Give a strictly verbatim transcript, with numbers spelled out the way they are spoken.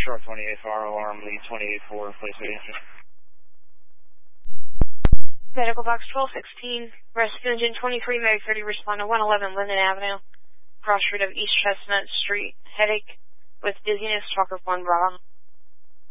Sharp twenty-eight, fire alarm, lead twenty-eight four, place agent. Medical box twelve sixteen, rescue engine twenty-three, Meg thirty, respond to one eleven Linden Avenue, cross street of East Chestnut Street, headache with dizziness, talk of one Bravo.